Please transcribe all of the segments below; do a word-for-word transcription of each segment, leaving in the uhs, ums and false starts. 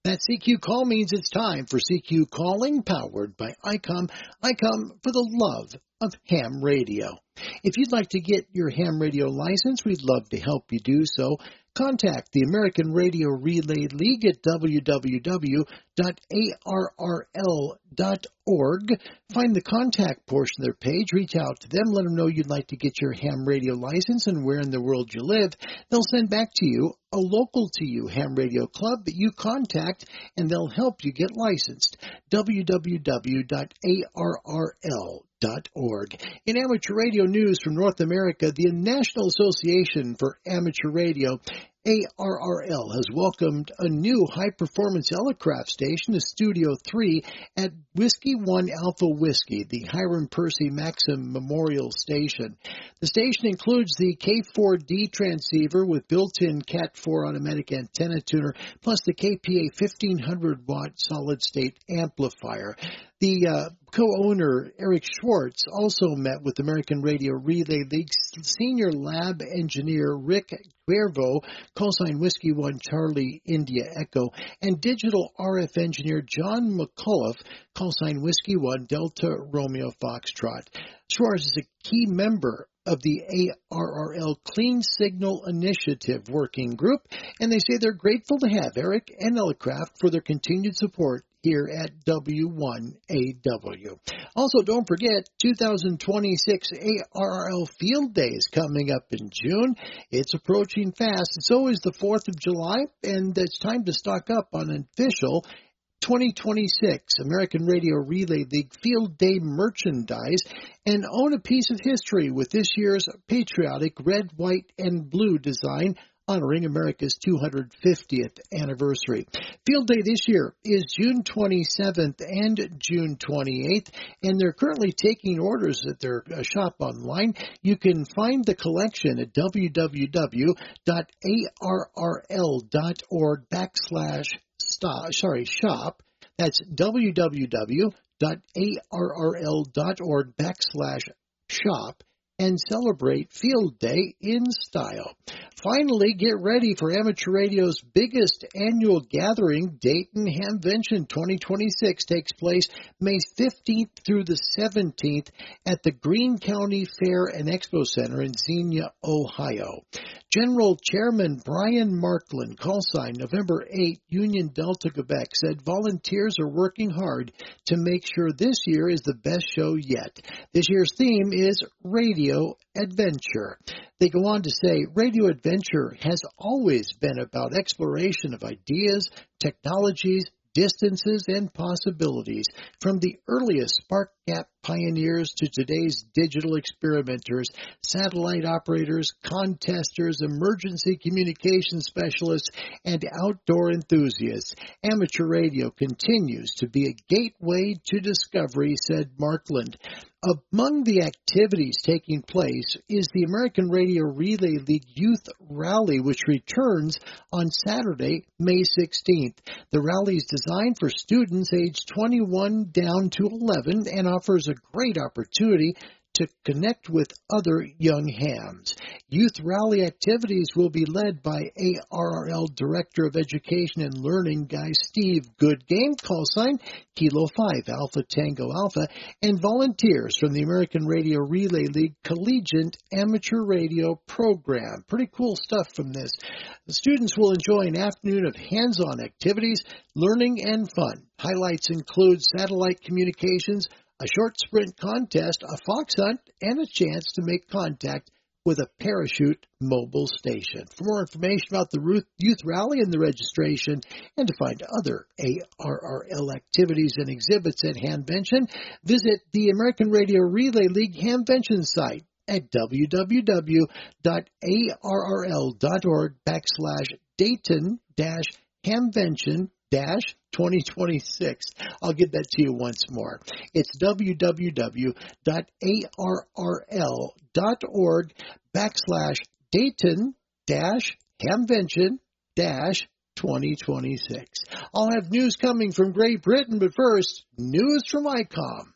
That C Q call means it's time for C Q Calling, powered by I COM. I COM for the love of ham radio. If you'd like to get your ham radio license, we'd love to help you do so. Contact the American Radio Relay League at w w w dot a r r l dot org. Find the contact portion of their page, reach out to them, let them know you'd like to get your ham radio license and where in the world you live. They'll send back to you a local to you ham radio club that you contact, and they'll help you get licensed. w w w dot a r r l dot org. In amateur radio news from North America, the National Association for Amateur Radio, A R R L, has welcomed a new high-performance Elecraft station to Studio three at Whiskey one Alpha Whiskey, the Hiram Percy Maxim Memorial Station. The station includes the K four D transceiver with built-in Cat four automatic antenna tuner, plus the K P A fifteen hundred watt solid-state amplifier. The uh, co-owner, Eric Schwartz, also met with American Radio Relay League senior lab engineer Rick Cuervo, callsign Whiskey one Charlie India Echo, and digital R F engineer John McCullough, callsign Whiskey one Delta Romeo Foxtrot. Schwartz is a key member of the A R R L Clean Signal Initiative Working Group, and they say they're grateful to have Eric and Elecraft for their continued support here at W one A W. Also, don't forget, two thousand twenty-six A R R L Field Day is coming up in June. It's approaching fast. It's always the fourth of July, and it's time to stock up on an official twenty twenty-six American Radio Relay League Field Day merchandise and own a piece of history with this year's patriotic red, white, and blue design honoring America's two hundred fiftieth anniversary. Field Day this year is June twenty-seventh and June twenty-eighth, and they're currently taking orders at their uh, shop online. You can find the collection at w w w dot a r r l dot org backslash stop, sorry, shop. That's w w w dot a r r l dot org backslash shop. And celebrate Field Day in style. Finally, get ready for Amateur Radio's biggest annual gathering. Dayton Hamvention twenty twenty-six takes place May fifteenth through the seventeenth at the Greene County Fair and Expo Center in Xenia, Ohio. General Chairman Brian Markland, callsign November eighth, Union Delta, Quebec, said volunteers are working hard to make sure this year is the best show yet. This year's theme is Radio Adventure. They go on to say, Radio Adventure has always been about exploration of ideas, technologies, distances, and possibilities, from the earliest spark gap pioneers to today's digital experimenters, satellite operators, contesters, emergency communication specialists, and outdoor enthusiasts. Amateur radio continues to be a gateway to discovery, said Markland. Among the activities taking place is the American Radio Relay League Youth Rally, which returns on Saturday, May sixteenth. The rally is designed for students aged twenty-one down to eleven and offers a great opportunity to connect with other young hams. Youth rally activities will be led by A R R L Director of Education and Learning, Guy Steve Goodgame, callsign Kilo five Alpha Tango Alpha, and volunteers from the American Radio Relay League Collegiate Amateur Radio Program. Pretty cool stuff from this. The students will enjoy an afternoon of hands-on activities, learning, and fun. Highlights include satellite communications, a short sprint contest, a fox hunt, and a chance to make contact with a parachute mobile station. For more information about the Youth Rally and the registration, and to find other A R R L activities and exhibits at Hamvention, visit the American Radio Relay League Hamvention site at w w w dot a r r l dot org backslash Dayton dash Hamvention dash twenty twenty-six. I'll give that to you once more. It's w w w dot a r r l dot org backslash Dayton dash Hamvention dash twenty twenty-six. I'll have news coming from Great Britain, but first, news from I COM.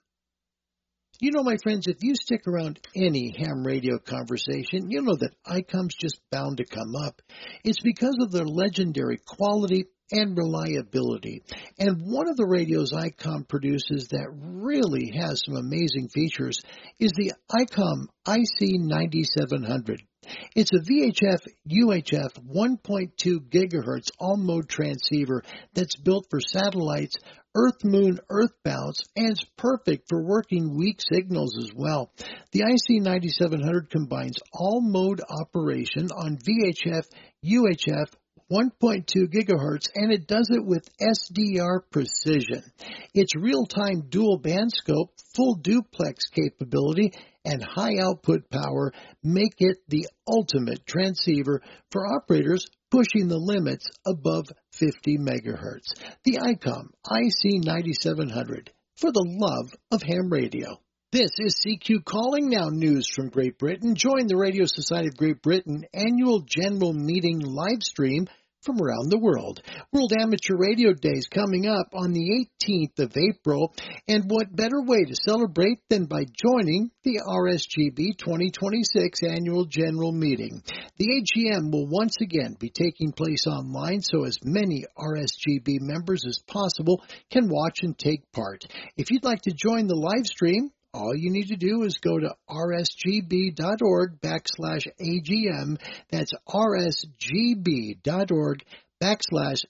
You know, my friends, if you stick around any ham radio conversation, you know that I COM's just bound to come up. It's because of their legendary quality and reliability. And one of the radios ICOM produces that really has some amazing features is the ICOM I C ninety-seven hundred. It's a V H F U H F one point two gigahertz all-mode transceiver that's built for satellites, Earth-Moon earthbounds, and it's perfect for working weak signals as well. The I C ninety-seven hundred combines all-mode operation on V H F U H F one point two gigahertz, and it does it with S D R precision. Its real-time dual-band scope, full duplex capability, and high output power make it the ultimate transceiver for operators pushing the limits above fifty megahertz. The ICOM I C ninety-seven hundred, for the love of ham radio. This is C Q Calling Now News from Great Britain. Join the Radio Society of Great Britain annual general meeting live stream from around the world. World Amateur Radio Day is coming up on the eighteenth of April, and what better way to celebrate than by joining the R S G B twenty twenty-six Annual General Meeting. The A G M will once again be taking place online, so as many R S G B members as possible can watch and take part. If you'd like to join the live stream, all you need to do is go to rsgb.org backslash AGM. That's rsgb.org backslash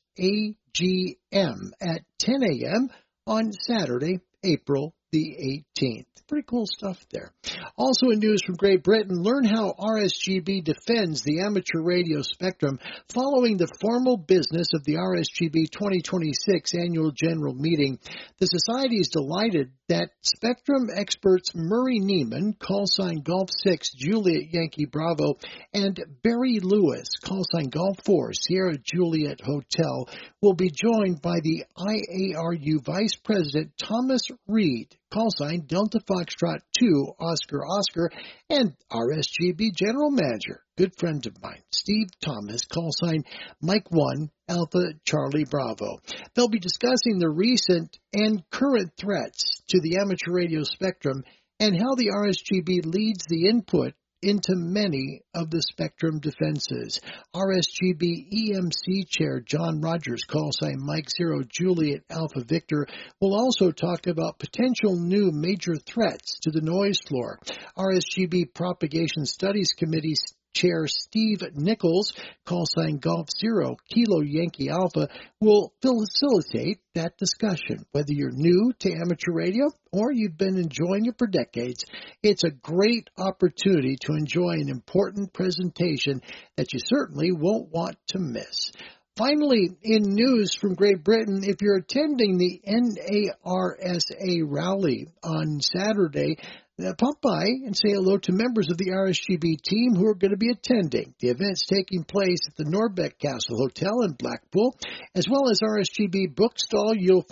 AGM at ten a.m. on Saturday, April the eighteenth. Pretty cool stuff there. Also in news from Great Britain, learn how R S G B defends the amateur radio spectrum following the formal business of the R S G B twenty twenty-six Annual General Meeting. The Society is delighted that spectrum experts Murray Neiman, call sign Golf six, Juliet Yankee Bravo, and Barry Lewis, call sign Golf four, Sierra Juliet Hotel, will be joined by the I A R U Vice President Thomas Reed, call sign Delta Foxtrot two, Oscar Oscar, and R S G B General Manager, good friend of mine, Steve Thomas, call sign Mike one, Alpha Charlie Bravo. They'll be discussing the recent and current threats to the amateur radio spectrum and how the R S G B leads the input into many of the spectrum defenses. R S G B E M C Chair John Rogers, call sign Mike Zero Juliet Alpha Victor, will also talk about potential new major threats to the noise floor. R S G B Propagation Studies Committee Chair Steve Nichols, call sign Golf Zero Kilo Yankee Alpha, will facilitate that discussion. Whether you're new to amateur radio or you've been enjoying it for decades, it's a great opportunity to enjoy an important presentation that you certainly won't want to miss. Finally, in news from Great Britain, if you're attending the N A R S A rally on Saturday, Uh, pop by and say hello to members of the R S G B team who are going to be attending. The event's taking place at the Norbeck Castle Hotel in Blackpool, as well as R S G B Bookstall. You'll